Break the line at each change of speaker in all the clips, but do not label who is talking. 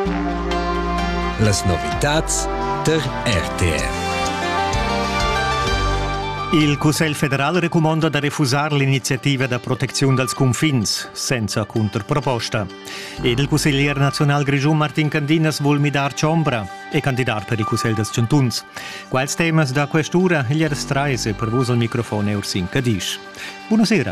Las novitats der RTR.
Il Cussegl federal recomanda da refusar l'iniziativa da protezione dels confins, senza contraproposta. Ed il Consiglier Nazional Grischun Martin Candinas vuol midar ciombra e candidar per il Cussegl des Chantuns. Quals temas da questura gli straise per vos al microfono Ursin Cadisch. Buonasera.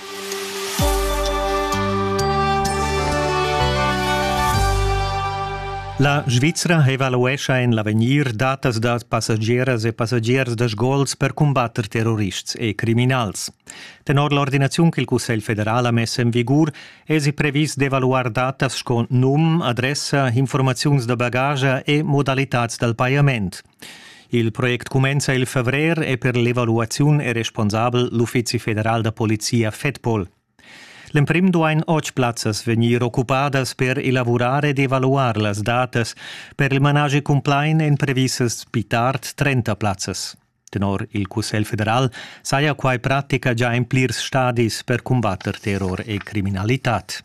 La Svizzera evaluescha in l'avenir datas da passagieras e passagiers des gols per combattere terrorists e criminals. Tenor l'ordinazione che il Cussegl federal ha messo in vigor, è previsto d'evaluare datas con num, adressa, informazioni de bagaglia e modalità del pagamento. Il progetto comincia il febbraio e per l'evaluazione è responsabile l'Uffizio federal da Polizia FEDPOL. L'emprim duain 8 plazzas venir occupadas per elaborare ed evaluare las datas per il manage complain en previsas pitart 30 plazzas. Tenor il Cussegl federal saia quai pratica già in plirs stadis per combattere terror e criminalitat.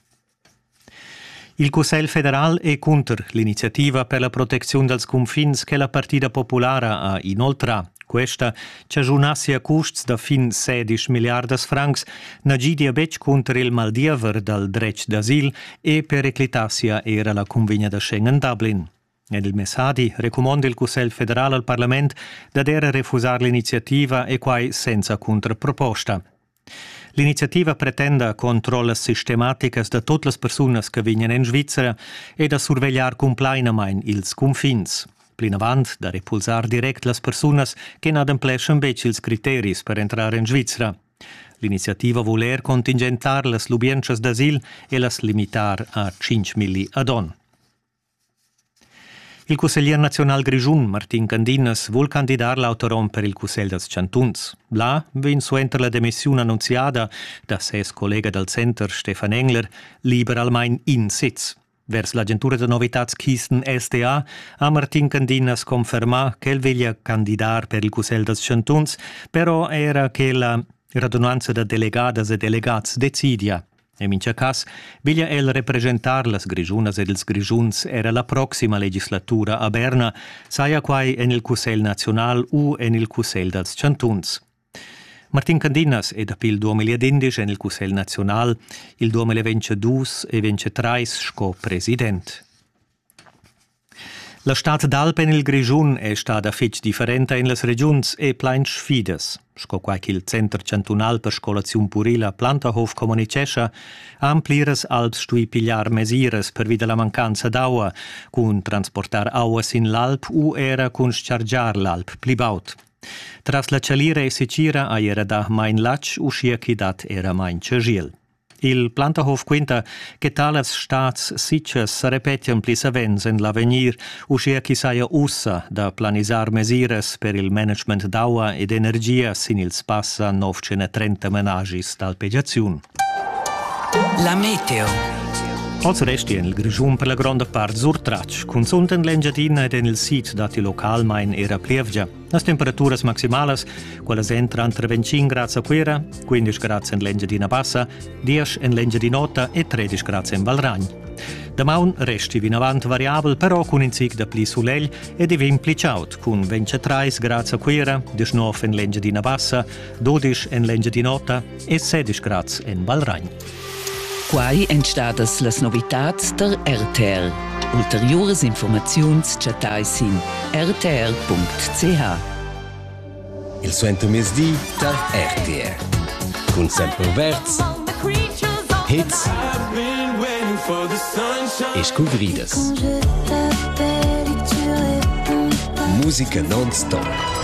Il Cussegl federal è contro l'iniziativa per la protezione dels confins che la Partida Popolare ha inoltrato. Questa ci aggiunassi a costi da fin 16 miliardi francs, nagidia bec contro il Maldiever dal dretg d'asil e per eclitassia era la convegna da Schengen Dublin. Ed il Messadi raccomanda il Cussegl federal al Parlament da refusare l'iniziativa e quai senza contraproposta. L'iniziativa pretende controlli sistematici da tutte le persone che vengono in Svizzera e da sorvegliare complainament ils confins. Plin avant da repulsar direct las personas che non adempleschen bec ils criteris per entrare in Svizzera. L'iniziativa voler contingentar las lubienchas d'asil e las limitar a 5.000 ad on. Il Consiglier Nazional Grischun, Martin Candinas, vuol candidar l'autorom per il Cussegl des Chantuns. Là, vin suenter la demissione annunziata da ses collega del Center, Stefan Engler, liberalmein in sitz. Vers l'agentura de novitats Kisten SDA ha Martin Candinas conferma che veglia candidar per il Cussegl des Chantuns, però era che la radunanza de delegadas e delegats decidia. E in cas, veglia el representar las Grischunas ed ils Grischuns era la proxima legislatura a Berna, saia quai en il Cussegl national u en il Cussegl dels Chantuns. Martin Candinas è da il 2015 en il Cussegl national, il 2022 e 2023 sco president. La stat d'Alp en il Grischun è stata fetg differente in las regions e plein sfides. Sco quae il Center Cantunal per Scolaziun Purila Plantahof comunicescha, ampliras Alps stui pigliar mesires per vide la mancanza d'aua, cun transportar auas in l'Alp u era cun schargiar l'Alp plibaut. Tras la cialira e secira a era da main lac uscia chi dat era main cergiel. Il Plantahof quinta che talas stats sitches se repetian plis avens en l'avenir uscia chi saia ussa da planisar mesires per il management d'aua ed energia sin il spassa 930 menagis d'alpegiaziun.
La meteo.
Als resti en il Grischun per la grande part surtrac, con sunten l'engiadina ed en il sit dati localmein era plievgia. Las temperaturas maximales, quelles entra entre 25 gradi a quera, 15 gradi en l'engiadina bassa, 10 en l'engiadina nota e 13 gradi en Valragn. Damaun resti vin avant variabel, però con un cic da pli solegl e di vin pli ciaut, con 23 gradi a quera, 19 en l'engiadina bassa, 12 en l'engiadina nota e 16 gradi en Valragn.
Quai entstadas las novitats der RTR. Ulteriores informaziuns chatais in rtr.ch.
Il suento mesdì der RTR. Con sempre verz, hits e scuvridas. Musica non-stop.